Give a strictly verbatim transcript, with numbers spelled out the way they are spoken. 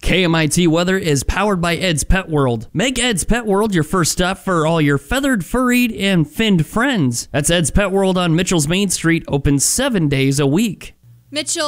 K M I T weather is powered by Ed's Pet World. Make Ed's Pet World your first stop for all your feathered, furried, and finned friends. That's Ed's Pet World on Mitchell's Main Street, open seven days a week. Mitchell